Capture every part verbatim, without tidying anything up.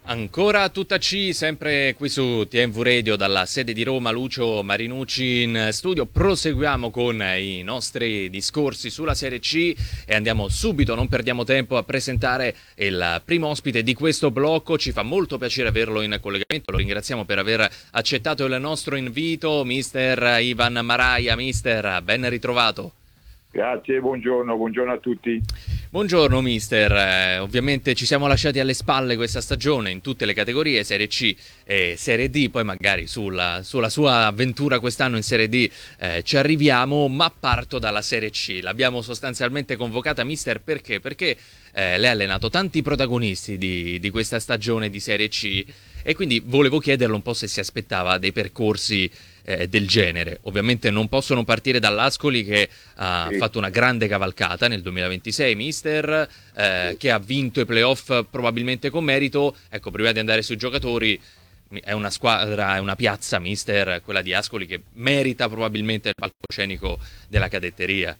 Ancora tutta C, sempre qui su T M V Radio dalla sede di Roma, Lucio Marinucci in studio. Proseguiamo con i nostri discorsi sulla Serie C e andiamo subito, non perdiamo tempo, a presentare il primo ospite di questo blocco. Ci fa molto piacere averlo in collegamento, lo ringraziamo per aver accettato il nostro invito, mister Ivan Maraia. Mister, ben ritrovato. Grazie, buongiorno, buongiorno a tutti. Buongiorno mister, eh, ovviamente ci siamo lasciati alle spalle questa stagione in tutte le categorie, Serie C e Serie D, poi magari sulla, sulla sua avventura quest'anno in Serie D eh, ci arriviamo, ma parto dalla Serie C. L'abbiamo sostanzialmente convocata, mister, perché? Perché eh, lei ha allenato tanti protagonisti di, di questa stagione di Serie C e quindi volevo chiederle un po' se si aspettava dei percorsi eh, del genere. Ovviamente non possono partire dall'Ascoli che ha Sì. fatto una grande cavalcata nel duemilaventisei, mister, eh, che ha vinto i playoff probabilmente con merito. Ecco, prima di andare sui giocatori, è una squadra, è una piazza, mister, quella di Ascoli, che merita probabilmente il palcoscenico della cadetteria.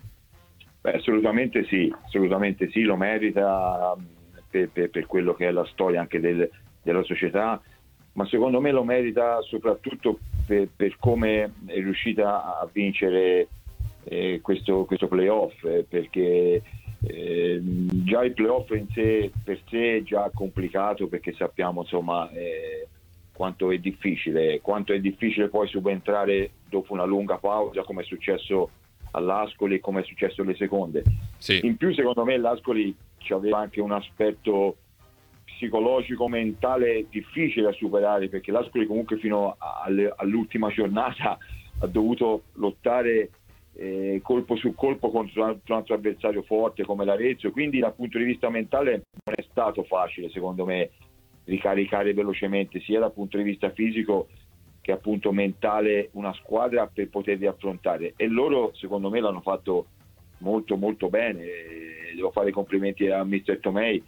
Beh, assolutamente sì, assolutamente sì, lo merita per, per, per quello che è la storia anche del, della società, ma secondo me lo merita soprattutto per, per come è riuscita a vincere eh, questo, questo playoff, eh, perché eh, già il playoff in sé per sé è già complicato, perché sappiamo insomma eh, quanto è difficile, quanto è difficile poi subentrare dopo una lunga pausa, come è successo all'Ascoli e come è successo alle seconde. Sì. In più secondo me l'Ascoli aveva anche un aspetto psicologico, mentale difficile da superare, perché l'Ascoli comunque fino alle, all'ultima giornata ha dovuto lottare eh, colpo su colpo contro un altro avversario forte come l'Arezzo, quindi dal punto di vista mentale non è stato facile secondo me ricaricare velocemente sia dal punto di vista fisico che appunto mentale una squadra per poterli affrontare, e loro secondo me l'hanno fatto molto molto bene. Devo fare i complimenti a mister Tomei,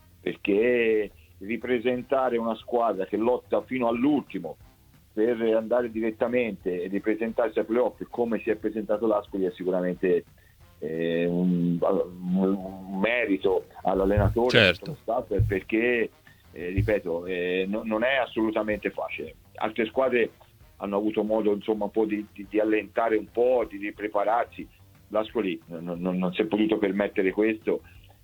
perché ripresentare una squadra che lotta fino all'ultimo per andare direttamente e ripresentarsi ai playoff come si è presentato l'Ascoli è sicuramente eh, un, un merito all'allenatore. Certo. Stato, perché eh, ripeto eh, no, non è assolutamente facile. Altre squadre hanno avuto modo insomma un po' di, di, di allentare un po', di, di prepararsi. L'Ascoli non, non, non si è potuto permettere questo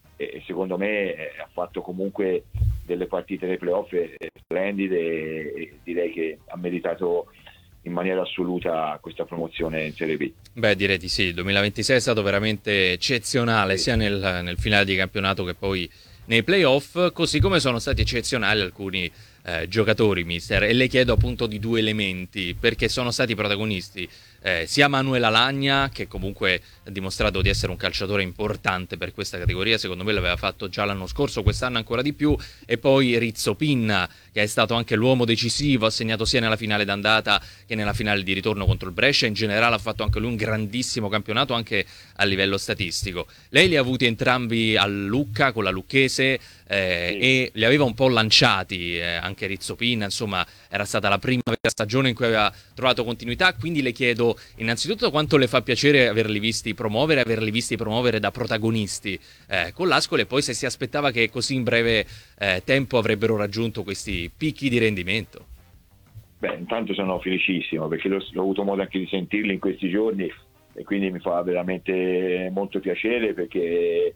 e secondo me eh, ha fatto comunque delle partite dei playoff eh, splendide e, e direi che ha meritato in maniera assoluta questa promozione in Serie B. Beh, direi di sì, il duemilaventisei è stato veramente eccezionale, sì, sia nel, nel finale di campionato che poi nei playoff, così come sono stati eccezionali alcuni eh, giocatori, mister, e le chiedo appunto di due elementi, perché sono stati protagonisti eh, sia Manuel Alagna, che comunque ha dimostrato di essere un calciatore importante per questa categoria, secondo me l'aveva fatto già l'anno scorso, quest'anno ancora di più, e poi Rizzo Pinna, che è stato anche l'uomo decisivo, ha segnato sia nella finale d'andata che nella finale di ritorno contro il Brescia, in generale ha fatto anche lui un grandissimo campionato anche a livello statistico. Lei li ha avuti entrambi a Lucca, con la Lucchese, eh, Sì. e li aveva un po' lanciati, eh, anche Rizzo Pinna, insomma era stata la prima vera stagione in cui aveva trovato continuità, quindi le chiedo innanzitutto quanto le fa piacere averli visti promuovere, averli visti promuovere da protagonisti eh, con l'Ascoli, e poi se si aspettava che così in breve eh, tempo avrebbero raggiunto questi picchi di rendimento. Beh, intanto sono felicissimo perché l'ho, l'ho avuto modo anche di sentirli in questi giorni e quindi mi fa veramente molto piacere, perché,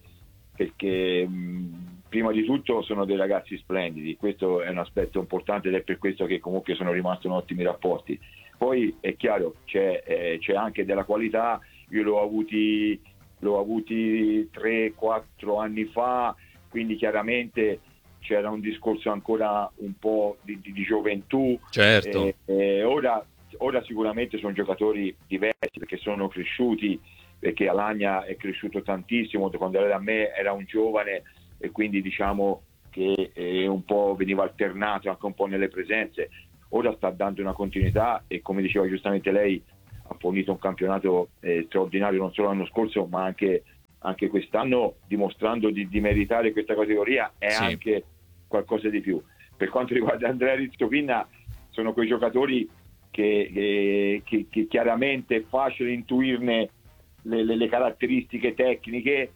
perché mh, prima di tutto sono dei ragazzi splendidi, questo è un aspetto importante ed è per questo che comunque sono rimasti in ottimi rapporti. Poi è chiaro, c'è, eh, c'è anche della qualità, io l'ho avuti, l'ho avuti tre quattro anni fa, quindi chiaramente c'era un discorso ancora un po' di, di, di gioventù. Certo. Eh, eh, ora, ora sicuramente sono giocatori diversi perché sono cresciuti, perché Alagna è cresciuto tantissimo, quando era da me era un giovane e quindi diciamo che eh, un po' veniva alternato anche un po' nelle presenze. Ora sta dando una continuità e, come diceva giustamente lei, ha fornito un campionato eh, straordinario non solo l'anno scorso ma anche, anche quest'anno, dimostrando di, di meritare questa categoria e Sì. anche qualcosa di più. Per quanto riguarda Andrea Rizzo Pinna, sono quei giocatori che, che, che, che chiaramente è facile intuirne le, le, le caratteristiche tecniche,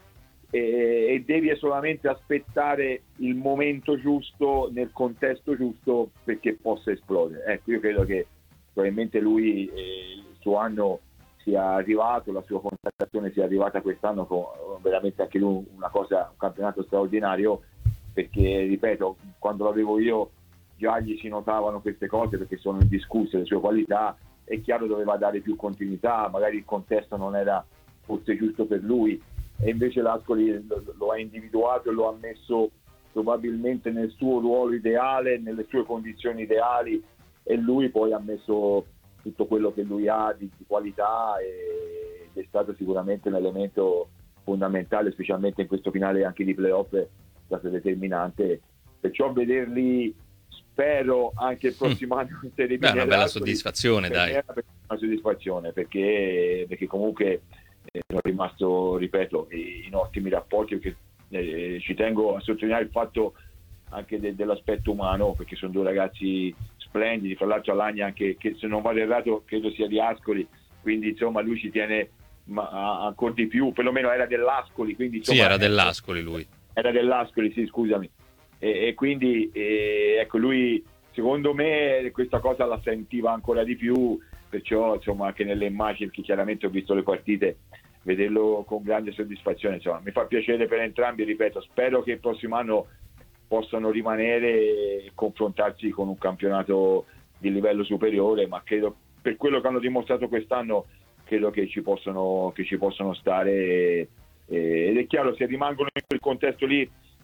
e, e devi solamente aspettare il momento giusto nel contesto giusto perché possa esplodere. Ecco, io credo che probabilmente lui eh, il suo anno sia arrivato, la sua contrattazione sia arrivata quest'anno con veramente anche lui una cosa, un campionato straordinario, perché ripeto, quando l'avevo io già gli si notavano queste cose perché sono indiscusse le sue qualità. È chiaro, doveva dare più continuità, magari il contesto non era forse giusto per lui, e invece l'Ascoli lo, lo ha individuato e lo ha messo probabilmente nel suo ruolo ideale, nelle sue condizioni ideali, e lui poi ha messo tutto quello che lui ha di, di qualità, e, ed è stato sicuramente un elemento fondamentale, specialmente in questo finale anche di playoff, è stato determinante. Perciò vederli, spero anche il prossimo mm. anno in Serie B. Beh, una bella soddisfazione, dai. È una soddisfazione perché, perché comunque eh, sono rimasto, ripeto, in ottimi rapporti, perché eh, ci tengo a sottolineare il fatto anche de- dell'aspetto umano, perché sono due ragazzi splendidi. Fra l'altro Alagna, anche che se non vado errato credo sia di Ascoli, quindi insomma lui ci tiene ma, ancora di più, perlomeno era dell'Ascoli, quindi insomma, sì, era dell'Ascoli lui. Era dell'Ascoli, sì, scusami. E, e quindi e, ecco, lui secondo me questa cosa la sentiva ancora di più, perciò insomma anche nelle immagini, che chiaramente ho visto le partite, vederlo con grande soddisfazione, insomma mi fa piacere per entrambi. Ripeto, spero che il prossimo anno possano rimanere e confrontarsi con un campionato di livello superiore, ma credo, per quello che hanno dimostrato quest'anno, credo che ci possono, che ci possono stare, e, ed è chiaro, se rimangono in quel contesto lì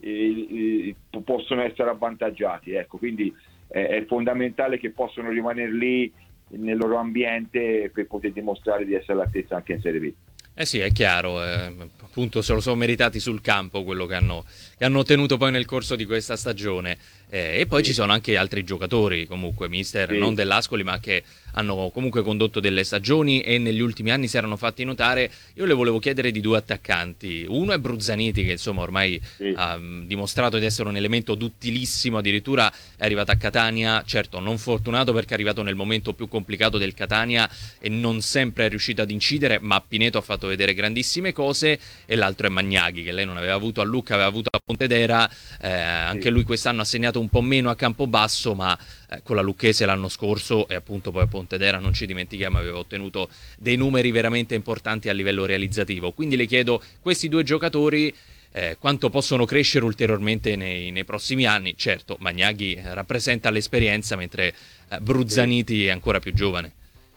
eh, eh, possono essere avvantaggiati, ecco, quindi eh, è fondamentale che possano rimanere lì nel loro ambiente per poter dimostrare di essere all'altezza anche in Serie B. Eh sì, è chiaro, eh, appunto se lo sono meritati sul campo quello che hanno, che hanno ottenuto poi nel corso di questa stagione. Eh, e poi sì, ci sono anche altri giocatori, comunque, mister, sì, non dell'Ascoli, ma che hanno comunque condotto delle stagioni e negli ultimi anni si erano fatti notare. Io le volevo chiedere di due attaccanti. Uno è Bruzzaniti, che insomma ormai sì, ha dimostrato di essere un elemento duttilissimo, addirittura è arrivato a Catania, certo non fortunato perché è arrivato nel momento più complicato del Catania e non sempre è riuscito ad incidere, ma Pineto ha fatto vedere grandissime cose. E l'altro è Magnaghi, che lei non aveva avuto a Lucca, aveva avuto a Pontedera, eh, anche lui quest'anno ha segnato un po' meno a Campobasso, ma eh, con la Lucchese l'anno scorso e appunto poi a Pontedera, non ci dimentichiamo, aveva ottenuto dei numeri veramente importanti a livello realizzativo. Quindi le chiedo, questi due giocatori eh, quanto possono crescere ulteriormente nei, nei prossimi anni? Certo, Magnaghi rappresenta l'esperienza, mentre eh, Bruzzaniti è ancora più giovane.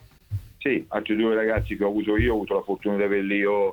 Sì, altri due ragazzi che ho avuto io, ho avuto la fortuna di averli io,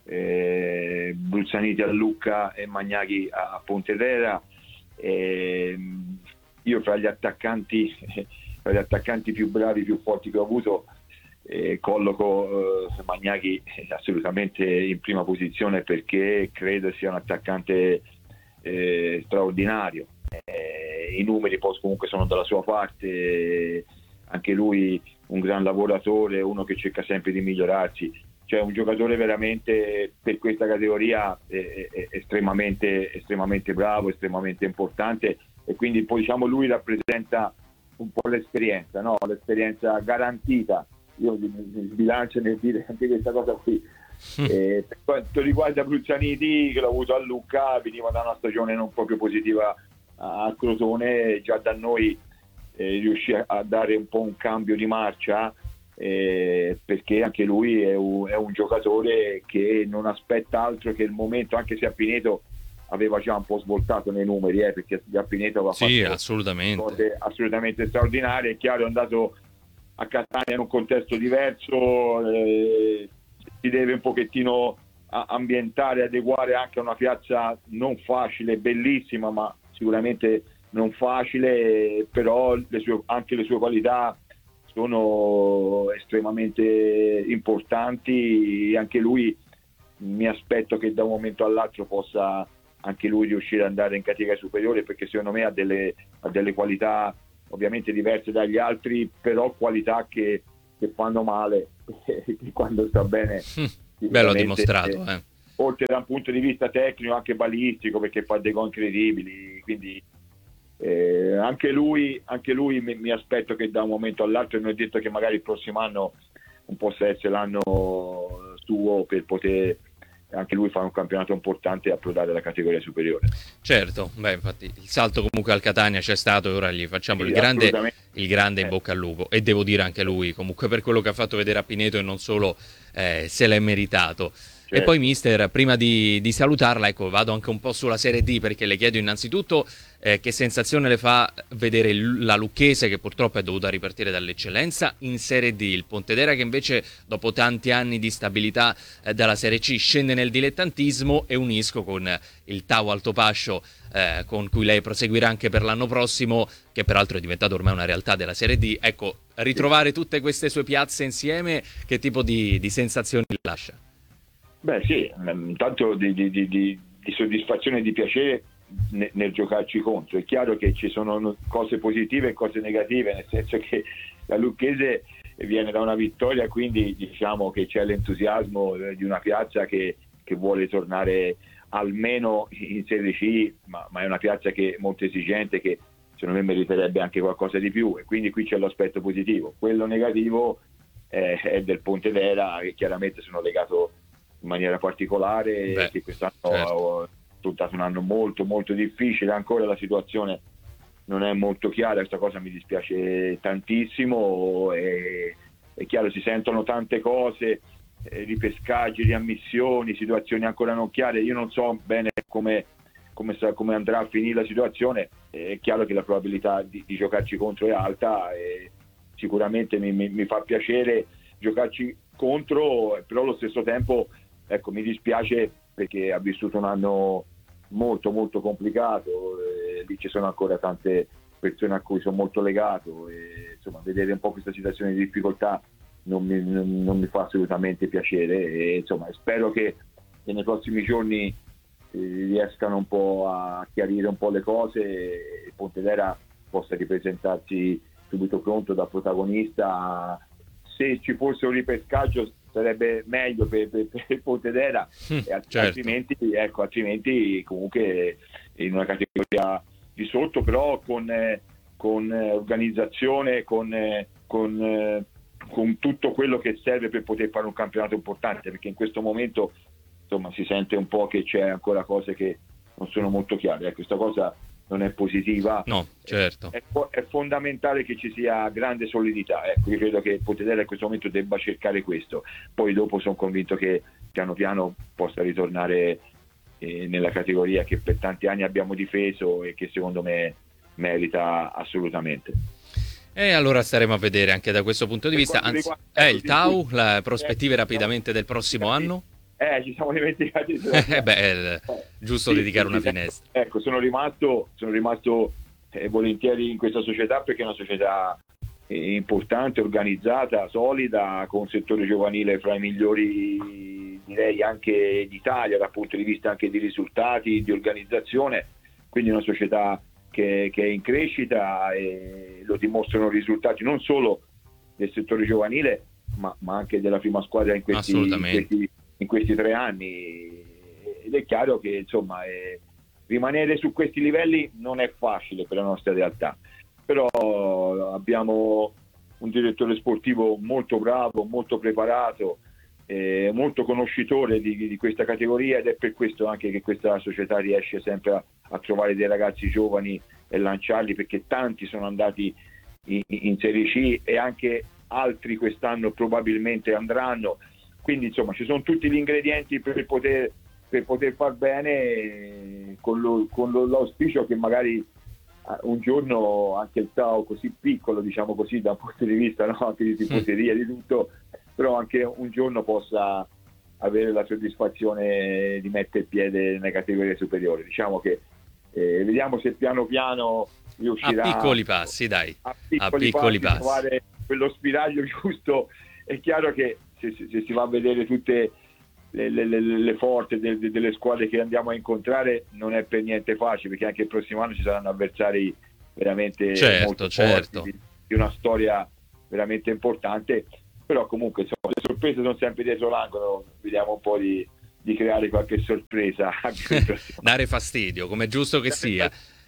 eh, Bruzzaniti a Lucca e Magnaghi a, a Pontedera. Eh, io fra gli attaccanti fra gli attaccanti più bravi, più forti che ho avuto, eh, colloco eh, Magnaghi assolutamente in prima posizione, perché credo sia un attaccante eh, straordinario. Eh, i numeri poi comunque sono dalla sua parte, eh, anche lui un gran lavoratore, uno che cerca sempre di migliorarsi, cioè un giocatore veramente per questa categoria è, è, è estremamente, estremamente bravo, estremamente importante, e quindi poi diciamo lui rappresenta un po' l'esperienza, no? L'esperienza garantita. Io mi sbilancio nel dire anche questa cosa qui. Eh, per quanto riguarda Bruzzaniti, che l'ho avuto a Lucca, veniva da una stagione non proprio positiva a Crotone, già da noi eh, riuscì a dare un po' un cambio di marcia. Eh, perché anche lui è un, è un giocatore che non aspetta altro che il momento, anche se a Pineto aveva già un po' svoltato nei numeri, eh, perché a Pineto aveva sì, fatto assolutamente. cose assolutamente straordinarie. È chiaro, è andato a Catania in un contesto diverso, eh, si deve un pochettino ambientare, adeguare anche a una piazza non facile, bellissima, ma sicuramente non facile, però le sue, anche le sue qualità sono estremamente importanti. Anche lui, mi aspetto che da un momento all'altro possa anche lui riuscire ad andare in categoria superiore, perché secondo me ha delle, ha delle qualità ovviamente diverse dagli altri, però qualità che, che fanno male che quando sta bene bello dimostrato, eh. oltre da un punto di vista tecnico anche balistico, perché fa dei gol incredibili, quindi Eh, anche lui, anche lui mi, mi aspetto che da un momento all'altro, non è detto che magari il prossimo anno non possa essere l'anno suo per poter anche lui fa un campionato importante e approdare alla categoria superiore. Certo, beh, infatti il salto comunque al Catania c'è stato e ora gli facciamo Sì, il grande, il grande eh. in bocca al lupo, e devo dire anche lui comunque per quello che ha fatto vedere a Pineto, e non solo, eh, se l'è meritato. Certo. E poi mister, prima di, di salutarla, ecco, vado anche un po' sulla Serie D, perché le chiedo innanzitutto eh, che sensazione le fa vedere il, la Lucchese, che purtroppo è dovuta ripartire dall'eccellenza, in Serie D, il Pontedera che invece dopo tanti anni di stabilità eh, dalla Serie C scende nel dilettantismo, e unisco con il Tau Altopascio eh, con cui lei proseguirà anche per l'anno prossimo, che peraltro è diventato ormai una realtà della Serie D. Ecco, ritrovare tutte queste sue piazze insieme, che tipo di, di sensazioni lascia? Beh sì, intanto di, di, di, di soddisfazione e di piacere nel, nel giocarci contro. È chiaro che ci sono cose positive e cose negative, nel senso che la Lucchese viene da una vittoria, quindi diciamo che c'è l'entusiasmo di una piazza che, che vuole tornare almeno in Serie C, ma, ma è una piazza che è molto esigente, che secondo me meriterebbe anche qualcosa di più, e quindi qui c'è l'aspetto positivo. Quello negativo è, è del Pontedera, che chiaramente sono legato in maniera particolare. Beh, che quest'anno certo. ha affrontato un anno molto molto difficile, ancora la situazione non è molto chiara, questa cosa mi dispiace tantissimo. E, è chiaro, si sentono tante cose, eh, ripescaggi, riammissioni, situazioni ancora non chiare. Io non so bene come, come, come andrà a finire la situazione. È chiaro che la probabilità di, di giocarci contro è alta, e sicuramente mi, mi, mi fa piacere giocarci contro, però allo stesso tempo, ecco, mi dispiace perché ha vissuto un anno molto molto complicato, e lì ci sono ancora tante persone a cui sono molto legato, e insomma vedere un po' questa situazione di difficoltà non mi, non, non mi fa assolutamente piacere, e insomma spero che, che nei prossimi giorni eh, riescano un po' a chiarire un po' le cose, e Pontedera possa ripresentarsi subito pronto da protagonista. Se ci fosse un ripescaggio sarebbe meglio per, per, per Pontedera, mm, e certo. altrimenti, ecco, altrimenti comunque in una categoria di sotto, però con, eh, con eh, organizzazione, con, eh, con, eh, con tutto quello che serve per poter fare un campionato importante, perché in questo momento insomma si sente un po' che c'è ancora cose che non sono molto chiare. Ecco, questa cosa non è positiva. No, certo. È, è fondamentale che ci sia grande solidità. Ecco, io credo che Pontedera in questo momento debba cercare questo. Poi dopo sono convinto che piano piano possa ritornare eh, nella categoria che per tanti anni abbiamo difeso e che secondo me merita assolutamente. E allora staremo a vedere anche da questo punto di per vista. Anzi, è eh, il Tau, le prospettive eh, rapidamente del prossimo anno? Eh, ci siamo dimenticati. eh, beh, è giusto sì, dedicare sì, una finestra. Ecco, sono rimasto, sono rimasto eh, volentieri in questa società, perché è una società eh, importante, organizzata, solida, con un settore giovanile fra i migliori, direi, anche d'Italia, dal punto di vista anche di risultati, di organizzazione. Quindi una società che, che è in crescita, e lo dimostrano i risultati non solo del settore giovanile, ma, ma anche della prima squadra in questi, in questi in questi tre anni. Ed è chiaro che insomma eh, rimanere su questi livelli non è facile per la nostra realtà, però abbiamo un direttore sportivo molto bravo, molto preparato, eh, molto conoscitore di, di questa categoria, ed è per questo anche che questa società riesce sempre a, a trovare dei ragazzi giovani e lanciarli, perché tanti sono andati in, in Serie C e anche altri quest'anno probabilmente andranno. Quindi insomma ci sono tutti gli ingredienti per poter, per poter far bene, con, lo, con lo, l'auspicio che magari un giorno anche il Tau, così piccolo, diciamo così, da un punto di vista, no? Anche di tifoseria, di tutto, però anche un giorno possa avere la soddisfazione di mettere il piede nelle categorie superiori. Diciamo che eh, vediamo se piano piano riuscirà a piccoli passi, dai, a piccoli, a piccoli passi, passi. trovare quello spiraglio giusto. È chiaro che se, se, se si va a vedere tutte le, le, le, le forze de, de, delle squadre che andiamo a incontrare, non è per niente facile, perché anche il prossimo anno ci saranno avversari veramente certo, molto certo. forti, di, di una storia veramente importante. Però comunque insomma, le sorprese sono sempre dietro l'angolo, vediamo un po' di, di creare qualche sorpresa dare fastidio, come è giusto che sia.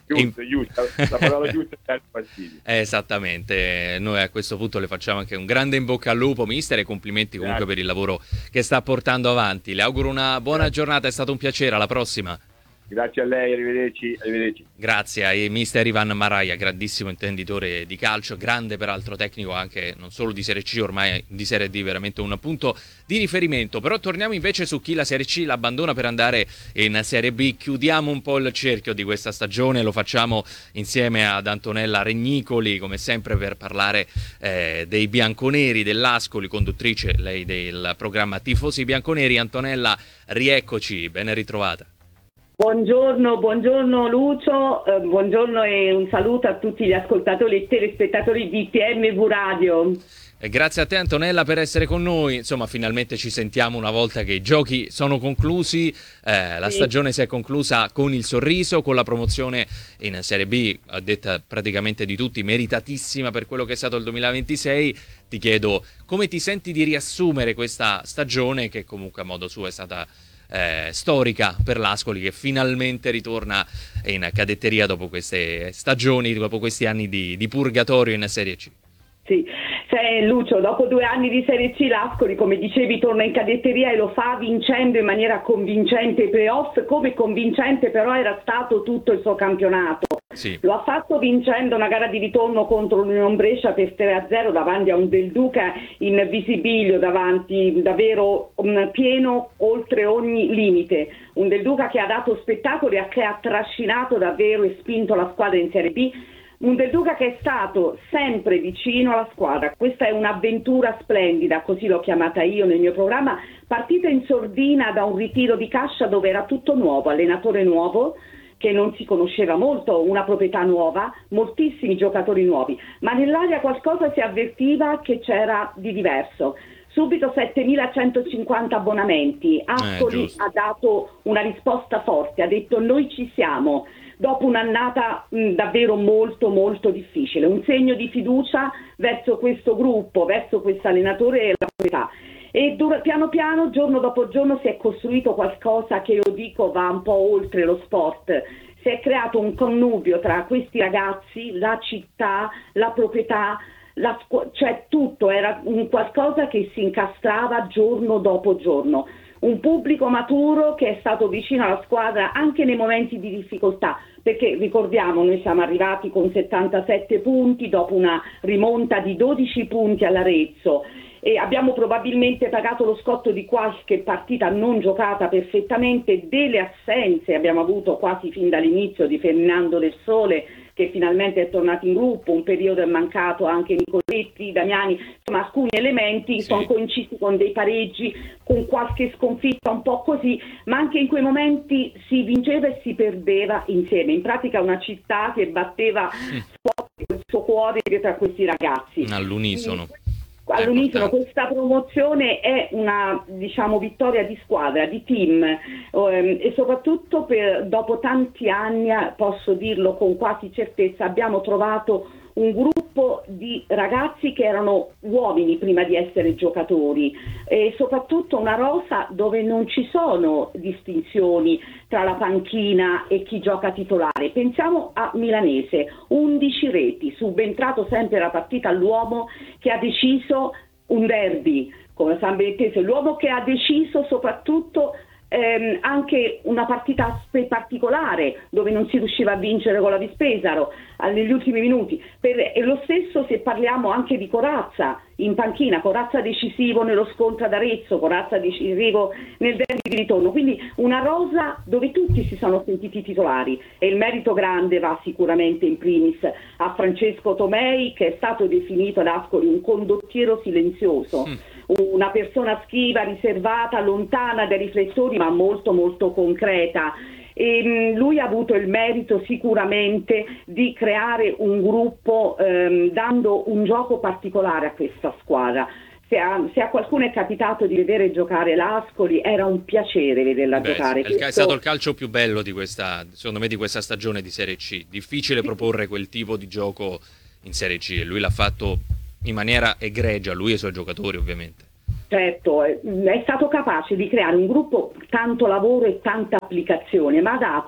Giusto, giusto, la parola giusta è dare fastidio. Esattamente, noi a questo punto le facciamo anche un grande in bocca al lupo, mister, e complimenti comunque Grazie. per il lavoro che sta portando avanti. Le auguro una buona Grazie. giornata, è stato un piacere, alla prossima. Grazie a lei, arrivederci, arrivederci. Grazie a mister Ivan Maraia, grandissimo intenditore di calcio, grande peraltro tecnico anche non solo di Serie C, ormai di Serie D, veramente un punto di riferimento. Però torniamo invece su chi la Serie C l'abbandona per andare in Serie B. Chiudiamo un po' il cerchio di questa stagione, lo facciamo insieme ad Antonella Regnicoli, come sempre, per parlare eh, dei bianconeri, dell'Ascoli, conduttrice lei del programma Tifosi Bianconeri. Antonella, rieccoci, ben ritrovata. Buongiorno, buongiorno Lucio, eh, buongiorno e un saluto a tutti gli ascoltatori e telespettatori di T M V Radio. E grazie a te Antonella per essere con noi, insomma finalmente ci sentiamo una volta che i giochi sono conclusi, eh, la sì. stagione si è conclusa con il sorriso, con la promozione in Serie B, a detta praticamente di tutti, meritatissima per quello che è stato il duemilaventisei. Ti chiedo come ti senti di riassumere questa stagione che comunque a modo suo è stata Eh, storica per l'Ascoli, che finalmente ritorna in cadetteria dopo queste stagioni, dopo questi anni di, di purgatorio in Serie C. Sì, cioè, Lucio, dopo due anni di Serie C l'Ascoli, come dicevi, torna in cadetteria e lo fa vincendo in maniera convincente i playoff, come convincente però era stato tutto il suo campionato. Sì. Lo ha fatto vincendo una gara di ritorno contro l'Union Brescia per tre a zero davanti a un Del Duca in visibilio, davanti davvero um, pieno oltre ogni limite. Un Del Duca che ha dato spettacolo e che ha trascinato davvero e spinto la squadra in Serie B. Un Del Duca che è stato sempre vicino alla squadra. Questa è un'avventura splendida, così l'ho chiamata io nel mio programma, partita in sordina da un ritiro di Cascia dove era tutto nuovo, allenatore nuovo, che non si conosceva molto, una proprietà nuova, moltissimi giocatori nuovi, ma nell'aria qualcosa si avvertiva che c'era di diverso. Subito settemilacentocinquanta abbonamenti, Ascoli eh, ha dato una risposta forte, ha detto noi ci siamo, dopo un'annata mh, davvero molto molto difficile, un segno di fiducia verso questo gruppo, verso questo allenatore e la proprietà. E dura, piano piano, giorno dopo giorno, si è costruito qualcosa che io dico va un po' oltre lo sport. Si è creato un connubio tra questi ragazzi, la città, la proprietà, la scu- cioè tutto era un qualcosa che si incastrava giorno dopo giorno. Un pubblico maturo che è stato vicino alla squadra anche nei momenti di difficoltà, perché ricordiamo, noi siamo arrivati con settantasette punti dopo una rimonta di dodici punti all'Arezzo e abbiamo probabilmente pagato lo scotto di qualche partita non giocata perfettamente, delle assenze abbiamo avuto quasi fin dall'inizio di Ferdinando Del Sole, che finalmente è tornato in gruppo, un periodo è mancato anche Nicoletti, Damiani, insomma alcuni elementi sì. sono coincisi con dei pareggi, con qualche sconfitta un po' così, ma anche in quei momenti si vinceva e si perdeva insieme, in pratica una città che batteva forte il suo cuore dietro a questi ragazzi. All'unisono. All'unisono questa promozione è una, diciamo, vittoria di squadra, di team, ehm, e soprattutto per, dopo tanti anni, posso dirlo con quasi certezza, abbiamo trovato un gruppo di ragazzi che erano uomini prima di essere giocatori e soprattutto una rosa dove non ci sono distinzioni tra la panchina e chi gioca titolare. Pensiamo a Milanese, undici reti, subentrato sempre la partita all'uomo che ha deciso un derby come San Benedettese, l'uomo che ha deciso soprattutto Ehm, anche una partita particolare dove non si riusciva a vincere con la Vispesaro negli ultimi minuti per, e lo stesso se parliamo anche di Corazza in panchina, Corazza decisivo nello scontro ad Arezzo, Corazza decisivo nel derby di ritorno, quindi una rosa dove tutti si sono sentiti titolari e il merito grande va sicuramente in primis a Francesco Tomei, che è stato definito ad Ascoli un condottiero silenzioso, mm. una persona schiva, riservata, lontana dai riflettori ma molto molto concreta. E mh, lui ha avuto il merito sicuramente di creare un gruppo ehm, dando un gioco particolare a questa squadra. Se a, se a qualcuno è capitato di vedere giocare l'Ascoli era un piacere vederla Beh, giocare. È, Questo... è stato il calcio più bello di questa, secondo me, di questa stagione di Serie C. Difficile proporre quel tipo di gioco in Serie C e lui l'ha fatto in maniera egregia, lui e i suoi giocatori ovviamente. Certo, è stato capace di creare un gruppo, tanto lavoro e tanta applicazione, ma ha dato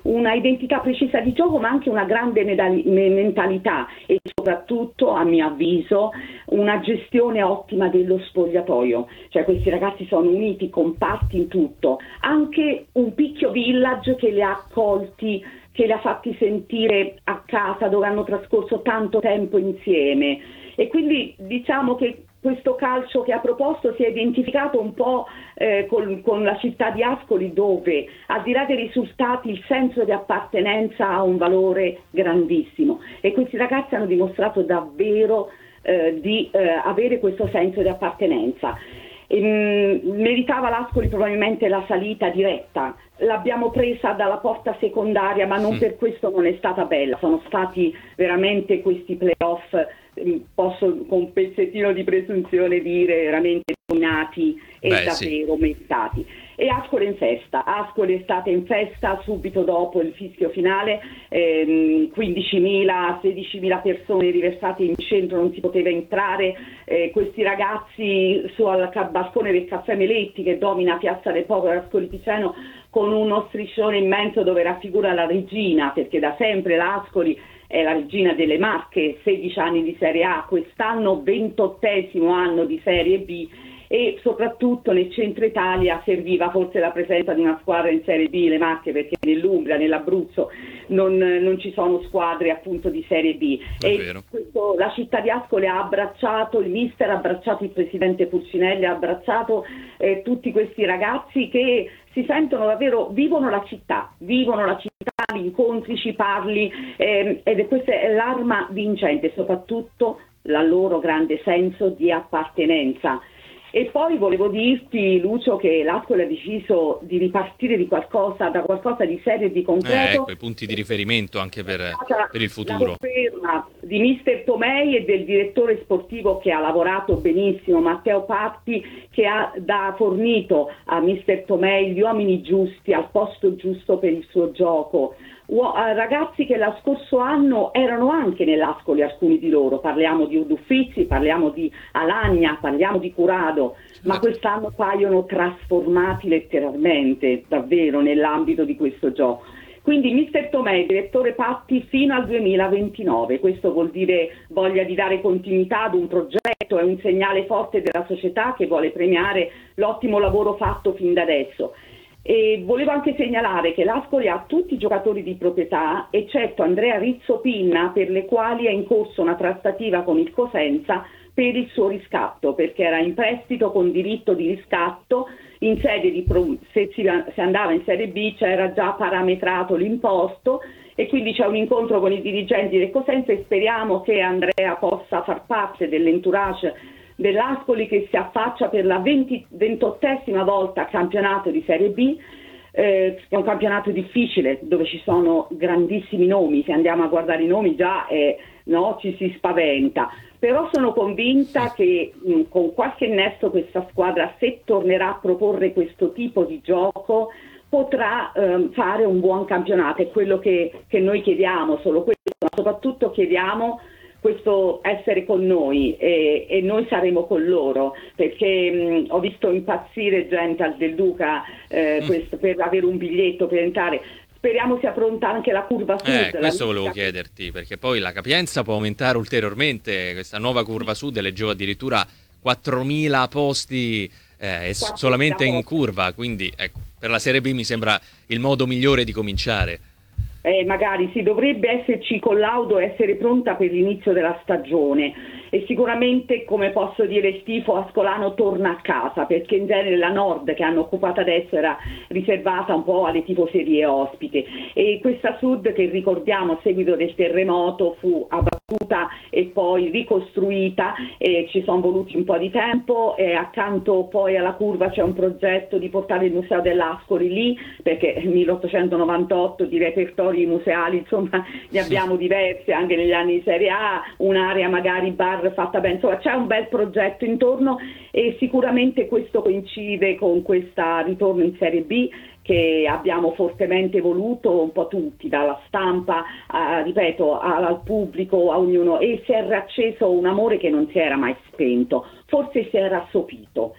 una identità precisa di gioco, ma anche una grande medali- me- mentalità e soprattutto, a mio avviso, una gestione ottima dello spogliatoio. Cioè questi ragazzi sono uniti, compatti in tutto, anche un picchio village che li ha accolti, che li ha fatti sentire a casa, dove hanno trascorso tanto tempo insieme, e quindi diciamo che questo calcio che ha proposto si è identificato un po' eh, con, con la città di Ascoli, dove al di là dei risultati il senso di appartenenza ha un valore grandissimo, e questi ragazzi hanno dimostrato davvero eh, di eh, avere questo senso di appartenenza. E, mh, meritava l'Ascoli probabilmente la salita diretta, l'abbiamo presa dalla porta secondaria, ma non per questo non è stata bella. Sono stati veramente questi playoff, mh, posso con un pezzettino di presunzione dire, veramente dominati e Beh, davvero sì. meritati. E Ascoli in festa, Ascoli è stata in festa subito dopo il fischio finale, ehm, quindicimila, sedicimila persone riversate in centro, non si poteva entrare, eh, questi ragazzi su al balcone del Caffè Meletti, che domina Piazza del Popolo Ascoli Piceno, con uno striscione immenso dove raffigura la regina, perché da sempre l'Ascoli è la regina delle Marche, sedici anni di Serie A, quest'anno ventottesimo anno di Serie B, e soprattutto nel centro Italia serviva forse la presenza di una squadra in Serie B, le Marche, perché nell'Umbria, nell'Abruzzo non, non ci sono squadre appunto di Serie B. È e vero. questo, la città di Ascoli ha abbracciato il mister, ha abbracciato il presidente Pulcinelli, ha abbracciato eh, tutti questi ragazzi che si sentono davvero, vivono la città, vivono la città, li incontri, ci parli, ehm, ed è questa è l'arma vincente, soprattutto il loro grande senso di appartenenza. E poi volevo dirti, Lucio, che l'Ascoli ha deciso di ripartire di qualcosa, da qualcosa di serio e di concreto. Eh, ecco, i punti di riferimento anche per, per il futuro. La conferma di mister Tomei e del direttore sportivo che ha lavorato benissimo, Matteo Patti, che ha da fornito a mister Tomei gli uomini giusti al posto giusto per il suo gioco. Uo- ragazzi che lo scorso anno erano anche nell'Ascoli, alcuni di loro, parliamo di Uduffizi, parliamo di Alagna, parliamo di Curado, ma quest'anno paiono trasformati letteralmente, davvero, nell'ambito di questo gioco. Quindi mister Tomei, direttore Patti, fino al duemilaventinove, questo vuol dire voglia di dare continuità ad un progetto, è un segnale forte della società che vuole premiare l'ottimo lavoro fatto fin da adesso. E volevo anche segnalare che l'Ascoli ha tutti i giocatori di proprietà, eccetto Andrea Rizzopinna, per le quali è in corso una trattativa con il Cosenza per il suo riscatto, perché era in prestito con diritto di riscatto, in sede di pro- se si, si andava in Serie B c'era già parametrato l'imposto, e quindi c'è un incontro con i dirigenti del Cosenza e speriamo che Andrea possa far parte dell'entourage dell'Ascoli, che si affaccia per la venti, ventottesima volta a campionato di Serie B. Eh, è un campionato difficile dove ci sono grandissimi nomi, se andiamo a guardare i nomi già eh, no, ci si spaventa, però sono convinta che mh, con qualche innesto questa squadra, se tornerà a proporre questo tipo di gioco, potrà ehm, fare un buon campionato. È quello che, che noi chiediamo, solo questo, ma soprattutto chiediamo questo essere con noi, e, e noi saremo con loro, perché mh, ho visto impazzire gente al Del Duca eh, mm. questo, per avere un biglietto per entrare. Speriamo sia pronta anche la curva sud. Eh, questo volevo chiederti, perché poi la capienza può aumentare ulteriormente, questa nuova curva sud leggevo addirittura quattromila posti eh, solamente in curva, quindi ecco, per la Serie B mi sembra il modo migliore di cominciare. Eh, magari sì, dovrebbe esserci collaudo, essere pronta per l'inizio della stagione, e sicuramente, come posso dire, il tifo ascolano torna a casa, perché in genere la Nord, che hanno occupato adesso, era riservata un po' alle tifoserie ospite, e questa Sud, che ricordiamo a seguito del terremoto fu abbattuta e poi ricostruita, e ci sono voluti un po' di tempo, e accanto poi alla curva c'è un progetto di portare il Museo dell'Ascoli lì, perché milleottocentonovantotto di repertori museali, insomma, ne abbiamo diversi anche negli anni di Serie A, un'area magari bar fatta bene, insomma c'è un bel progetto intorno, e sicuramente questo coincide con questa ritorno in Serie B che abbiamo fortemente voluto un po' tutti, dalla stampa a, ripeto, al pubblico, a ognuno, e si è riacceso un amore che non si era mai spento, forse si era assopito.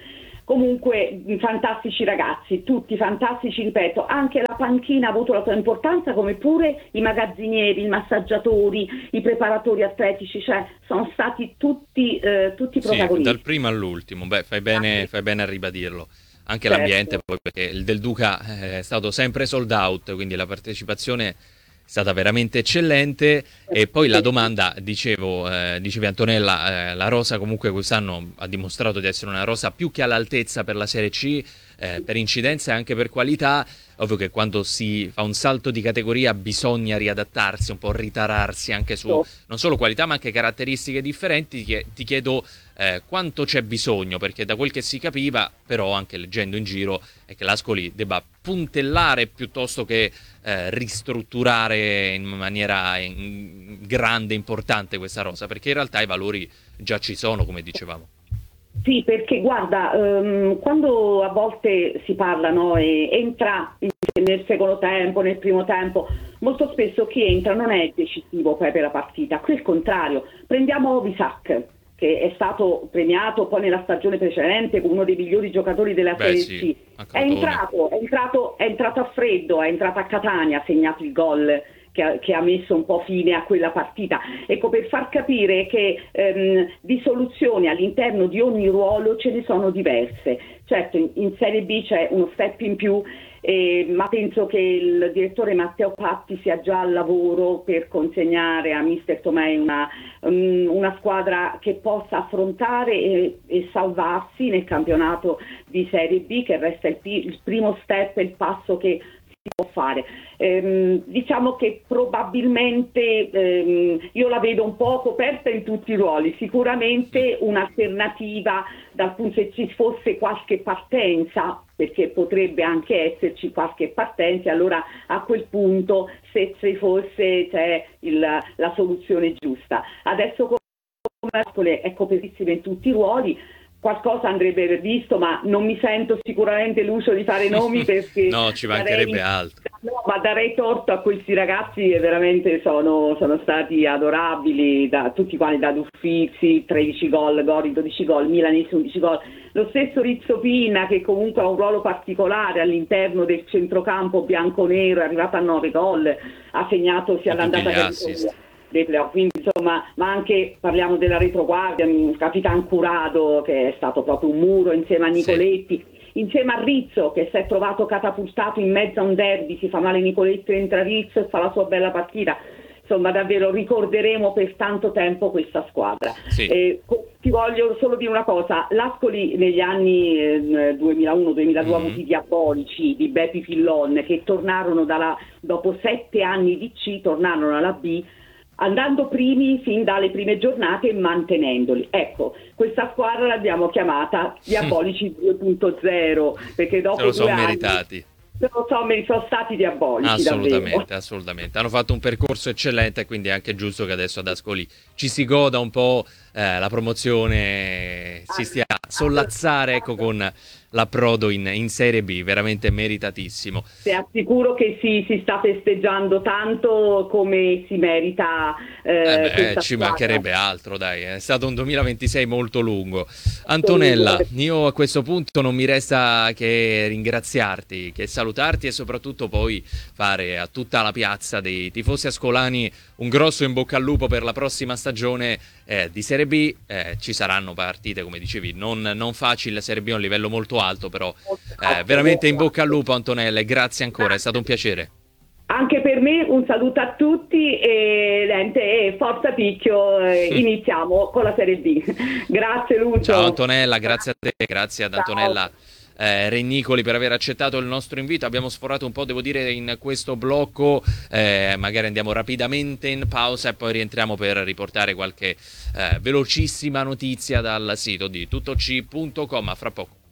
Comunque fantastici ragazzi, tutti fantastici, ripeto, anche la panchina ha avuto la sua importanza, come pure i magazzinieri, i massaggiatori, i preparatori atletici, cioè sono stati tutti, eh, tutti Sì, protagonisti. dal primo all'ultimo, beh, fai bene, fai bene a ribadirlo. Anche Certo. l'ambiente, poi, perché il del Duca è stato sempre sold out, quindi la partecipazione è stata veramente eccellente. E poi la domanda, dicevo, eh, dicevi Antonella, eh, la rosa comunque quest'anno ha dimostrato di essere una rosa più che all'altezza per la Serie C, eh, per incidenza e anche per qualità. Ovvio che quando si fa un salto di categoria bisogna riadattarsi, un po' ritararsi anche su non solo qualità ma anche caratteristiche differenti. Ti ti chiedo eh, quanto c'è bisogno, perché da quel che si capiva, però anche leggendo in giro, è che l'Ascoli debba puntellare piuttosto che eh, ristrutturare in maniera in grande, importante questa rosa, perché in realtà i valori già ci sono, come dicevamo. Sì, perché guarda, ehm, quando a volte si parla, no, e entra in- nel secondo tempo, nel primo tempo, molto spesso chi entra non è decisivo poi per la partita, qui è il contrario. Prendiamo Visac, che è stato premiato poi nella stagione precedente come uno dei migliori giocatori della Beh, Serie sì, C. a È Crotone. entrato, è entrato, è entrato a freddo, è entrato a Catania, ha segnato il gol che ha, che ha messo un po' fine a quella partita. Ecco, per far capire che ehm, di soluzioni all'interno di ogni ruolo ce ne sono diverse. Certo, in, in Serie B c'è uno step in più, eh, ma penso che il direttore Matteo Patti sia già al lavoro per consegnare a mister Tomei una, um, una squadra che possa affrontare e, e salvarsi nel campionato di Serie B, che resta il, pi- il primo step, il passo che si può fare. Ehm, diciamo che probabilmente ehm, io la vedo un po' coperta in tutti i ruoli, sicuramente un'alternativa dal punto se ci fosse qualche partenza, perché potrebbe anche esserci qualche partenza, allora a quel punto se ci fosse c'è il, la soluzione giusta. Adesso come è copertissima in tutti i ruoli, qualcosa andrebbe visto, ma non mi sento sicuramente l'uso di fare nomi perché No, ci mancherebbe darei, altro. no, ma darei torto a questi ragazzi che veramente sono, sono stati adorabili, da tutti quanti, da Uffizi tredici gol, Gori dodici gol, Milanese undici gol, lo stesso Rizzo Pina che comunque ha un ruolo particolare all'interno del centrocampo bianco-nero, è arrivato a nove gol, ha segnato sia E tutti all'andata gli che assist. dei playoff, quindi insomma, ma anche parliamo della retroguardia, il Capitan Curado che è stato proprio un muro insieme a Nicoletti, sì. Insieme a Rizzo che si è trovato catapultato in mezzo a un derby, si fa male Nicoletti, entra Rizzo e fa la sua bella partita. Insomma, davvero ricorderemo per tanto tempo questa squadra. Sì. Eh, ti voglio solo dire una cosa, l'Ascoli negli anni eh, duemilauno duemiladue ha Mm. avuto i diabolici di Beppi Fillon che tornarono dalla, dopo sette anni di C, tornarono alla B, andando primi fin dalle prime giornate e mantenendoli. Ecco, questa squadra l'abbiamo chiamata Diabolici due punto zero, perché dopo Se lo due sono anni meritati. se lo so, me- sono stati diabolici Assolutamente, davvero. assolutamente. Hanno fatto un percorso eccellente, quindi è anche giusto che adesso ad Ascoli ci si goda un po' eh, la promozione, si stia a sollazzare, ecco, con l'approdo in, in Serie B, veramente meritatissimo. Ti assicuro che si, si sta festeggiando tanto come si merita eh, Eh beh, questa ci squadra. mancherebbe altro, dai, è stato un duemilaventisei molto lungo. Antonella, io a questo punto non mi resta che ringraziarti, che salutarti e soprattutto poi fare a tutta la piazza dei tifosi ascolani un grosso in bocca al lupo per la prossima stagione eh, di Serie B. Eh, ci saranno partite, come dicevi, non, non facili, la Serie B è un livello molto alto, però eh, veramente in bocca al lupo Antonella e grazie ancora, è stato un piacere. Anche per me un saluto a tutti e, niente, e forza Picchio, eh, iniziamo con la Serie B. Grazie Lucio. Ciao Antonella, grazie a te, grazie ad Ciao. Antonella eh, Rennicoli per aver accettato il nostro invito. Abbiamo sforato un po', devo dire, in questo blocco, eh, magari andiamo rapidamente in pausa e poi rientriamo per riportare qualche eh, velocissima notizia dal sito di tuttoc punto com. A fra poco.